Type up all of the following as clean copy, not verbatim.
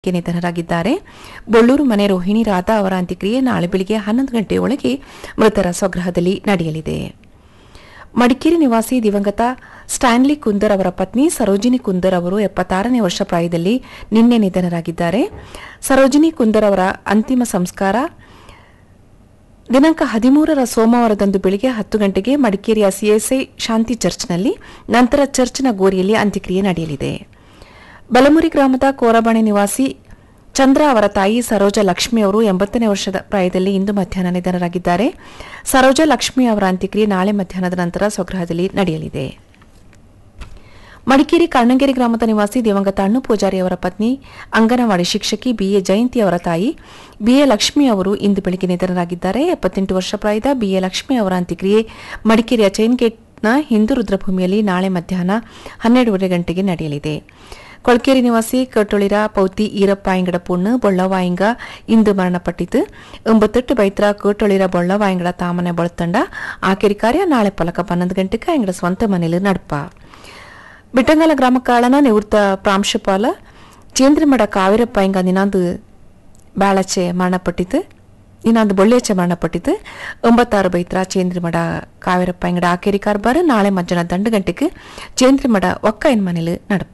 ನಿಧನರಾಗಿದ್ದಾರೆ. ಬೊಳ್ಳೂರು ಮನೆ ರೋಹಿಣಿ ರಾಧಾ ಅವರ ಅಂತ್ಯಕ್ರಿಯೆ ನಾಳೆ ಬೆಳಗ್ಗೆ 11 ಗಂಟೆಯೊಳಗೆ ಮೃತರ ಸ್ವಗೃಹದಲ್ಲಿ ನಡೆಯಲಿದೆ. ಮಡಿಕೇರಿ ನಿವಾಸಿ ದಿವಂಗತ ಸ್ಟ್ಯಾನ್ಲಿ ಕುಂದರ್ ಅವರ ಪತ್ನಿ ಸರೋಜಿನಿ ಕುಂದರ್ ಅವರು 76ನೇ ವರ್ಷ ಪ್ರಾಯದಲ್ಲಿ ನಿನ್ನೆ ನಿಧನರಾಗಿದ್ದಾರೆ. ಸರೋಜಿನಿ ಕುಂದರ್ ಅವರ ಅಂತಿಮ ಸಂಸ್ಕಾರ ದಿನಾಂಕ 13ರ ಸೋಮವಾರದಂದು ಬೆಳಗ್ಗೆ 10 ಗಂಟೆಗೆ ಮಡಿಕೇರಿಯ ಸಿಎಸ್ಐ ಶಾಂತಿ ಚರ್ಚ್ನಲ್ಲಿ, ನಂತರ ಚರ್ಚ್ನ ಗೋರಿಯಲ್ಲಿ ಅಂತ್ಯಕ್ರಿಯೆ ನಡೆಯಲಿದೆ. ಬಲಮುರಿ ಗ್ರಾಮದ ಕೋರಬಾಣೆ ನಿವಾಸಿ ಚಂದ್ರ ಅವರ ತಾಯಿ ಸರೋಜಾ ಲಕ್ಷ್ಮಿ ಅವರು 80ನೇ ವರ್ಷದ ಪ್ರಾಯದಲ್ಲಿ ಇಂದು ಮಧ್ಯಾಹ್ನ ನಿಧನರಾಗಿದ್ದಾರೆ. ಸರೋಜಾ ಲಕ್ಷ್ಮಿ ಅವರ ಅಂತ್ಯಕ್ರಿಯೆ ನಾಳೆ ಮಧ್ಯಾಹ್ನದ ನಂತರ ಸ್ವಗೃಹದಲ್ಲಿ ನಡೆಯಲಿದೆ. ಮಡಿಕೇರಿ ಕರ್ಣಂಗೇರಿ ಗ್ರಾಮದ ನಿವಾಸಿ ದಿವಂಗತ ಅಣ್ಣು ಪೂಜಾರಿ ಅವರ ಪತ್ನಿ ಅಂಗನವಾಡಿ ಶಿಕ್ಷಕಿ ಬಿಎ ಜಯಂತಿ ಅವರ ತಾಯಿ ಬಿಎ ಲಕ್ಷ್ಮಿ ಅವರು ಇಂದು ಬೆಳಗ್ಗೆ ನಿಧನರಾಗಿದ್ದಾರೆ. 78 ವರ್ಷ ಪ್ರಾಯದ ಬಿಎ ಲಕ್ಷ್ಮಿ ಅವರ ಅಂತ್ಯಕ್ರಿಯೆ ಮಡಿಕೇರಿಯ ಚೈನ್ ಗೇಟ್ನ ಹಿಂದೂ ರುದ್ರಭೂಮಿಯಲ್ಲಿ ನಾಳೆ ಮಧ್ಯಾಹ್ನ 12:30 ಗಂಟೆಗೆ ನಡೆಯಲಿದೆ. ಕೊಳಕೇರಿ ನಿವಾಸಿ ಕಟೊಳಿರ ಪೌತಿ ಈರಪ್ಪ ಆಯಂಗಡ ಪುಣ್ಣು ಬೊಳ್ಳವಾಯಿಂಗ ಇಂದು ಮರಣಪಟ್ಟಿತು. 98 ಬೈತ್ರ ಕಟೊಳಿರ ಬೊಳ್ಳವಾಯಿಂಗಡ ತಾಮನೆ ಬಳತಂಡ ಆಕೆರಿ ಕಾರ್ಯ ನಾಳೆ ಪಲಕ 11 ಗಂಟೆಗೆ ಆಯಂಗಡ ಸ್ವಂತ ಮನೆಯಲ್ಲಿ ನಡಪ. ಬಿಟ್ಟಂಗಾಲ ಗ್ರಾಮಕ್ಕಾಳನ ನಿವೃತ್ತ ಪ್ರಾಂಶುಪಾಲ ಚೇಂದ್ರಮಡ ಕಾವಿರಪ್ಪ ಆಯಂಗ ನಿನಾಂದು ಬಾಳಚೆ ಮರಣಪಟ್ಟಿತು. ಇನ್ನೊಂದು ಬೊಳ್ಳೆಚ್ಚೆ ಮರಣಪಟ್ಟಿತು. 96 ಬೈತ್ರ ಚೇಂದ್ರಮಡ ಕಾವಿರಪ್ಪ ಆಯಂಗಡ ಆಕೆರಿ ಕಾರ್ಬಾರ ನಾಳೆ ಮಧ್ಯಾಹ್ನ 2 ಗಂಟೆಗೆ ಚೇಂದ್ರಮಡ ಒಕ್ಕೈನ್ ಮನೆಯಲ್ಲಿ ನಡಪ.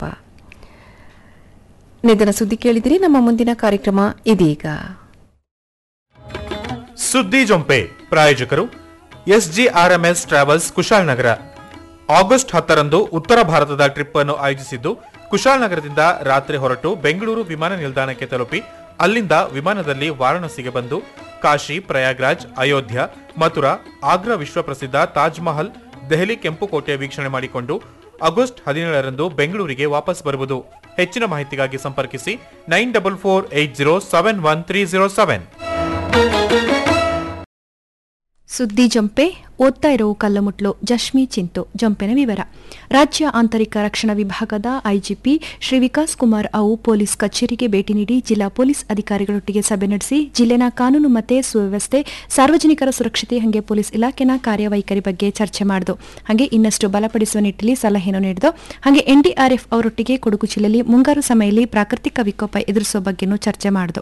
ನಿಧನ ಸುದ್ದಿ ಕೇಳಿದಿರಿ. ನಮ್ಮ ಮುಂದಿನ ಕಾರ್ಯಕ್ರಮ ಇದೀಗ. ಸುದ್ದಿ ಜೊಂಪೆ ಪ್ರಾಯೋಜಕರು ಎಸ್ಜಿಆರ್ಎಂಎಸ್ ಟ್ರಾವೆಲ್ಸ್ ಕುಶಾಲನಗರ. ಆಗಸ್ಟ್ 10ರಂದು ಉತ್ತರ ಭಾರತದ ಟ್ರಿಪ್ ಅನ್ನು ಆಯೋಜಿಸಿದ್ದು, ಕುಶಾಲನಗರದಿಂದ ರಾತ್ರಿ ಹೊರಟು ಬೆಂಗಳೂರು ವಿಮಾನ ನಿಲ್ದಾಣಕ್ಕೆ ತಲುಪಿ ಅಲ್ಲಿಂದ ವಿಮಾನದಲ್ಲಿ ವಾರಾಣಸಿಗೆ ಬಂದು ಕಾಶಿ, ಪ್ರಯಾಗ್ರಾಜ್, ಅಯೋಧ್ಯ, ಮಥುರಾ, ಆಗ್ರಾ ವಿಶ್ವಪ್ರಸಿದ್ಧ ತಾಜ್ ಮಹಲ್, ದೆಹಲಿ ಕೆಂಪುಕೋಟೆ ವೀಕ್ಷಣೆ ಮಾಡಿಕೊಂಡು ಆಗಸ್ಟ್ 17ರಂದು ಬೆಂಗಳೂರಿಗೆ ವಾಪಸ್ ಬರುವುದು. ಹೆಚ್ಚಿನ ಮಾಹಿತಿಗಾಗಿ ಸಂಪರ್ಕಿಸಿ 9448071307. ಸುದ್ದಿ ಜಂಪೆ ಓದ್ತಾ ಇರೋ ಕಲ್ಲುಮುಟ್ಲು ಜಶ್ಮಿ ಚಿಂತು. ಜಂಪೆನ ವಿವರ. ರಾಜ್ಯ ಆಂತರಿಕ ರಕ್ಷಣಾ ವಿಭಾಗದ ಐಜಿಪಿ ಶ್ರೀ ವಿಕಾಸ್ ಕುಮಾರ್ ಅವು ಪೊಲೀಸ್ ಕಚೇರಿಗೆ ಭೇಟಿ ನೀಡಿ ಜಿಲ್ಲಾ ಪೊಲೀಸ್ ಅಧಿಕಾರಿಗಳೊಟ್ಟಿಗೆ ಸಭೆ ನಡೆಸಿ ಜಿಲ್ಲೆನ ಕಾನೂನು ಮತ್ತೆ ಸುವ್ಯವಸ್ಥೆ, ಸಾರ್ವಜನಿಕರ ಸುರಕ್ಷತೆ ಹಾಗೆ ಪೊಲೀಸ್ ಇಲಾಖೆನ ಕಾರ್ಯವೈಖರಿ ಬಗ್ಗೆ ಚರ್ಚೆ ಮಾಡಿದು. ಹಾಗೆ ಇನ್ನಷ್ಟು ಬಲಪಡಿಸುವ ನಿಟ್ಟಿನಲ್ಲಿ ಸಲಹೆಯನ್ನು ನೀಡಿದು. ಹಾಗೆ ಎನ್ಡಿಆರ್ಎಫ್ ಅವರೊಟ್ಟಿಗೆ ಕೊಡಗು ಜಿಲ್ಲೆಯಲ್ಲಿ ಮುಂಗಾರು ಸಮಯದಲ್ಲಿ ಪ್ರಾಕೃತಿಕ ವಿಕೋಪ ಎದುರಿಸುವ ಬಗ್ಗೆನೂ ಚರ್ಚೆ ಮಾಡಿದು.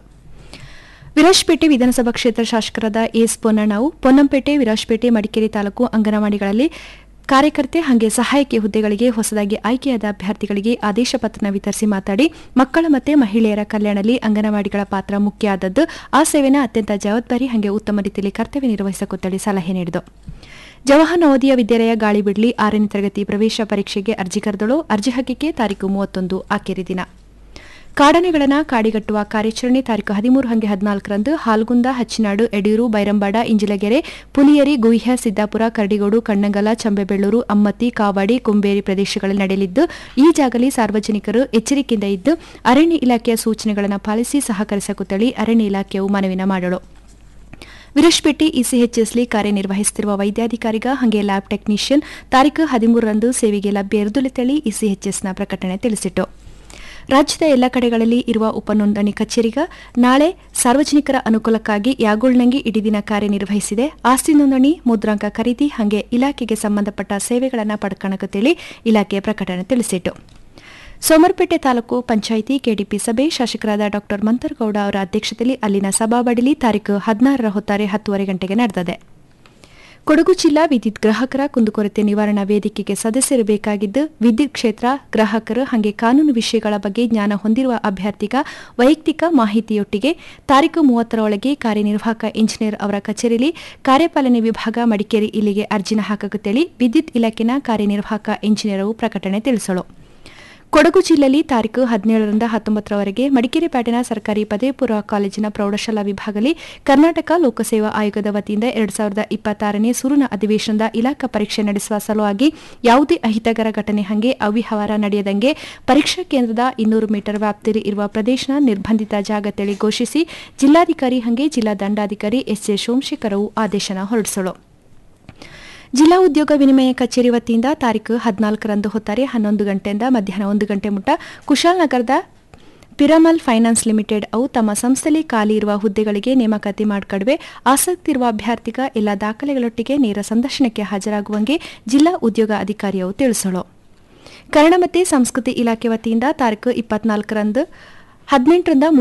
ವಿರಾಜಪೇಟೆ ವಿಧಾನಸಭಾ ಕ್ಷೇತ್ರ ಶಾಸಕರಾದ ಎಸ್ ಪೊನ್ನಣ್ಣವು ಪೊನ್ನಂಪೇಟೆ, ವಿರಾಜಪೇಟೆ, ಮಡಿಕೇರಿ ತಾಲೂಕು ಅಂಗನವಾಡಿಗಳಲ್ಲಿ ಕಾರ್ಯಕರ್ತೆ ಹಾಗೆ ಸಹಾಯಕಿ ಹುದ್ದೆಗಳಿಗೆ ಹೊಸದಾಗಿ ಆಯ್ಕೆಯಾದ ಅಭ್ಯರ್ಥಿಗಳಿಗೆ ಆದೇಶ ಪತ್ರನ ವಿತರಿಸಿ ಮಾತಾಡಿ, ಮಕ್ಕಳ ಮತ್ತು ಮಹಿಳೆಯರ ಕಲ್ಯಾಣದಲ್ಲಿ ಅಂಗನವಾಡಿಗಳ ಪಾತ್ರ ಮುಖ್ಯ ಆದದ್ದು, ಆ ಸೇವೆನ ಅತ್ಯಂತ ಜವಾಬ್ದಾರಿ ಹಾಗೆ ಉತ್ತಮ ರೀತಿಯಲ್ಲಿ ಕರ್ತವ್ಯ ನಿರ್ವಹಿಸಕುತ್ತೇಳಿ ಸಲಹೆ ನೀಡಿತು. ಜವಾಹರ್ ನವೋದಯ ವಿದ್ಯಾಲಯ ಗಾಳಿಬಿಡ್ಲಿ 6ನೇ ತರಗತಿ ಪ್ರವೇಶ ಪರೀಕ್ಷೆಗೆ ಅರ್ಜಿ ಕರೆದಳು. ಅರ್ಜಿ ಹಾಕಿಕೆ ತಾರೀಕು 31 ಆಖರಿ ದಿನ. ಕಾಡಾನೆಗಳನ್ನ ಕಾಡಿಗಟ್ಟುವ ಕಾರ್ಯಾಚರಣೆ ತಾರೀಕು 13 ಹಾಗೆ 14ರಂದು ಹಾಲ್ಗುಂದ, ಹಚ್ಚಿನಾಡು, ಎಡೂರು, ಬೈರಂಬಾಡ, ಇಂಜಿಲಗೆರೆ, ಪುಲಿಯರಿ, ಗುಹ್ಯ, ಸಿದ್ದಾಪುರ, ಕರಡಿಗೋಡು, ಕಣ್ಣಂಗಲ, ಚಂಬೆಬೆಳ್ಳೂರು, ಅಮ್ಮತ್ತಿ, ಕಾವಾಡಿ, ಕುಂಬೇರಿ ಪ್ರದೇಶಗಳಲ್ಲಿ ನಡೆಯಲಿದ್ದು, ಈ ಜಾಗದಲ್ಲಿ ಸಾರ್ವಜನಿಕರು ಎಚ್ಚರಿಕೆಯಿಂದ ಇದ್ದು ಅರಣ್ಯ ಇಲಾಖೆಯ ಸೂಚನೆಗಳನ್ನು ಪಾಲಿಸಿ ಸಹಕರಿಸಕುತ್ತೇಳಿ ಅರಣ್ಯ ಇಲಾಖೆಯು ಮನವಿನ ಮಾಡಲು. ವಿರಾಜಪೇಟೆ ಇಸಿಎಚ್ಎಸ್ಲಿ ಕಾರ್ಯನಿರ್ವಹಿಸುತ್ತಿರುವ ವೈದ್ಯಾಧಿಕಾರಿಗ ಹಾಗೆ ಲ್ಯಾಬ್ ಟೆಕ್ನಿಷಿಯನ್ ತಾರೀಕು 13ರಂದು ಸೇವೆಗೆ ಲಭ್ಯ ಇರುವುದಿಲ್ಲ ಇಸಿಎಚ್ಎಸ್ನ ಪ್ರಕಟಣೆ ತಿಳಿಸಿತು. ರಾಜ್ಯದ ಎಲ್ಲ ಕಡೆಗಳಲ್ಲಿ ಇರುವ ಉಪನೋಂದಣಿ ಕಚೇರಿಗ ನಾಳೆ ಸಾರ್ವಜನಿಕರ ಅನುಕೂಲಕ್ಕಾಗಿ ಯಾಗೋಳ್ನಂಗಿ ಇಡೀ ದಿನ ಕಾರ್ಯನಿರ್ವಹಿಸಿದೆ. ಆಸ್ತಿ ನೋಂದಣಿ, ಮುದ್ರಾಂಕ ಖರೀದಿ ಹಾಗೆ ಇಲಾಖೆಗೆ ಸಂಬಂಧಪಟ್ಟ ಸೇವೆಗಳನ್ನು ಪಡ್ಕಣಕತ್ತೇಳಿ ಇಲಾಖೆ ಪ್ರಕಟಣೆ ತಿಳಿಸಿತು. ಸೋಮರ್ಪೇಟೆ ತಾಲೂಕು ಪಂಚಾಯಿತಿ ಕೆಡಿಪಿ ಸಭೆ ಶಾಸಕರಾದ ಡಾ ಮಂತರ್ಗೌಡ ಅವರ ಅಧ್ಯಕ್ಷತೆಯಲ್ಲಿ ಅಲ್ಲಿನ ಸಭಾಬಡಿಲಿ ತಾರೀಕು 16ರ ಹೊತ್ತಾರೆ 10:30 ಗಂಟೆಗೆ ನಡೆದಿದೆ. ಕೊಡಗು ಜಿಲ್ಲಾ ವಿದ್ಯುತ್ ಗ್ರಾಹಕರ ಕುಂದುಕೊರತೆ ನಿವಾರಣಾ ವೇದಿಕೆಗೆ ಸದಸ್ಯರು ವಿದ್ಯುತ್ ಕ್ಷೇತ್ರ, ಗ್ರಾಹಕರು ಹಾಗೆ ಕಾನೂನು ವಿಷಯಗಳ ಬಗ್ಗೆ ಜ್ಞಾನ ಹೊಂದಿರುವ ಅಭ್ಯರ್ಥಿಗ ವೈಯಕ್ತಿಕ ಮಾಹಿತಿಯೊಟ್ಟಿಗೆ ತಾರೀಕು 30ರ ಒಳಗೆ ಕಾರ್ಯನಿರ್ವಾಹಕ ಇಂಜಿನಿಯರ್ ಅವರ ಕಚೇರಿಯಲ್ಲಿ ಕಾರ್ಯಪಾಲನೆ ವಿಭಾಗ ಮಡಿಕೇರಿ ಇಲ್ಲಿಗೆ ಅರ್ಜಿನ ಹಾಕುತ್ತೇಳಿ ವಿದ್ಯುತ್ ಇಲಾಖೆನ ಕಾರ್ಯನಿರ್ವಾಹಕ ಇಂಜಿನಿಯರ್ ಪ್ರಕಟಣೆ ತಿಳಿಸಲು. ಕೊಡಗು ಜಿಲ್ಲೆಯಲ್ಲಿ ತಾರೀಕು 17ರಿಂದ 19ರವರೆಗೆ ಮಡಿಕೇರಿ ಪ್ಯಾಟಿನ ಸರ್ಕಾರಿ ಪದವಿ ಪೂರ್ವ ಕಾಲೇಜಿನ ಪ್ರೌಢಶಾಲಾ ವಿಭಾಗದಲ್ಲಿ ಕರ್ನಾಟಕ ಲೋಕಸೇವಾ ಆಯೋಗದ ವತಿಯಿಂದ 2026ನೇ ಸುರುನ ಅಧಿವೇಶನದ ಇಲಾಖಾ ಪರೀಕ್ಷೆ ನಡೆಸುವ ಸಲುವಾಗಿ ಯಾವುದೇ ಅಹಿತಕರ ಘಟನೆ ಹಂಗೆ ಅವ್ಯವಹಾರ ನಡೆಯದಂಗೆ ಪರೀಕ್ಷಾ ಕೇಂದ್ರದ 200 ಮೀಟರ್ ವ್ಯಾಪ್ತಿಯಲ್ಲಿ ಇರುವ ಪ್ರದೇಶನ ನಿರ್ಬಂಧಿತ ಜಾಗ ತಿಳಿ ಘೋಷಿಸಿ ಜಿಲ್ಲಾಧಿಕಾರಿ ಹಂಗೆ ಜಿಲ್ಲಾ ದಂಡಾಧಿಕಾರಿ ಎಸ್ಜೆ ಸೋಮಶೇಖರವು ಆದೇಶನ ಹೊರಡಿಸಲು. ಜಿಲ್ಲಾ ಉದ್ಯೋಗ ವಿನಿಮಯ ಕಚೇರಿ ವತಿಯಿಂದ ತಾರೀಕು 14ರಂದು ಹೊತ್ತಾರೆ 11 ಗಂಟೆಯಿಂದ ಮಧ್ಯಾಹ್ನ 1 ಗಂಟೆ ಮುಟ ಕುಶಾಲನಗರದ ಪಿರಾಮಲ್ ಫೈನಾನ್ಸ್ ಲಿಮಿಟೆಡ್ ಅವು ತಮ್ಮ ಸಂಸ್ಥೆಯಲ್ಲಿ ಖಾಲಿ ಇರುವ ಹುದ್ದೆಗಳಿಗೆ ನೇಮಕಾತಿ ಮಾಡಿಕೊಡುವೆ. ಆಸಕ್ತಿ ಇರುವ ಅಭ್ಯರ್ಥಿಗ ಎಲ್ಲ ದಾಖಲೆಗಳೊಟ್ಟಿಗೆ ನೇರ ಸಂದರ್ಶನಕ್ಕೆ ಹಾಜರಾಗುವಂಗೆ ಜಿಲ್ಲಾ ಉದ್ಯೋಗ ಅಧಿಕಾರಿಯು ತಿಳಿಸಲು. ಕನ್ನಡ ಮತ್ತು ಸಂಸ್ಕೃತಿ ಇಲಾಖೆ ವತಿಯಿಂದ ತಾರೀಕು 24ರಂದು 18ರಿಂದ